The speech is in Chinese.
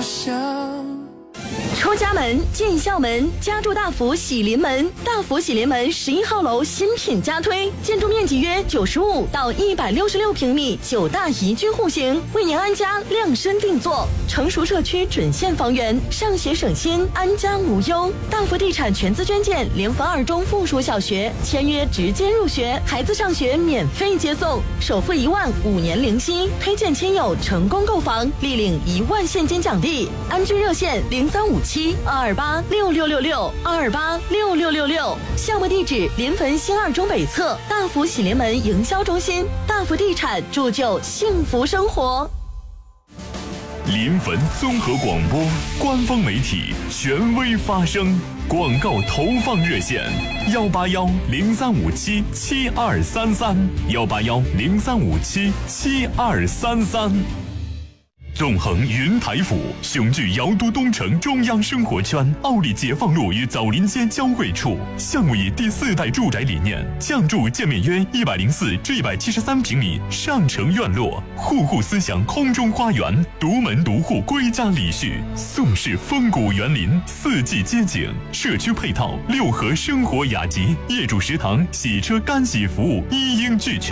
想。 出家门进校门，家住大福喜临门。大福喜临门11号楼新品加推，建筑面积约95到166平米，9大宜居户型，为您安家量身定做。成熟社区准现房源，上学省心，安家无忧。大福地产全资捐建联合2中附属小学，签约直接入学，孩子上学免费接送，首付1万，5年零息。推荐亲友成功购房，立领1万现金奖励。安居热线0357-228-6666，228-6666。项目地址：临汾新2中北侧大福喜临门营销中心。大福地产铸就幸福生活。 临汾综合广播官方媒体，权威发声。广告投放热线：181-0357-7233，181-0357-7233。纵横云台府，雄踞瑶都东城中央生活圈，奥利解放路与枣林街交汇处。项目以第4代住宅理念，降筑建面约104至173平米上城院落，户户思想空中花园，独门独户归家礼序，宋式风谷园林，4季街景，社区配套6合生活雅集，业主食堂、洗车干洗服务一应俱全。